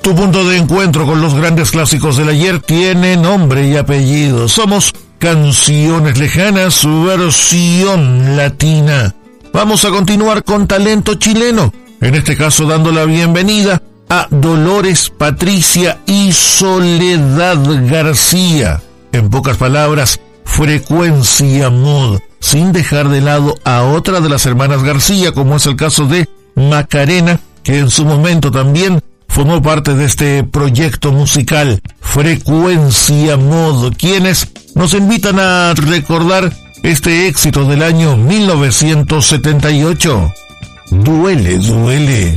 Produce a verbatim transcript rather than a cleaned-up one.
Tu punto de encuentro con los grandes clásicos del ayer tiene nombre y apellido. Somos Canciones Lejanas, su versión latina. Vamos a continuar con talento chileno, en este caso dando la bienvenida a Dolores, Patricia y Soledad García. En pocas palabras, Frecuencia Mod, sin dejar de lado a otra de las hermanas García, como es el caso de Macarena, que en su momento también formó parte de este proyecto musical, Frecuencia Mod, quienes nos invitan a recordar este éxito del año mil novecientos setenta y ocho. Duele, duele.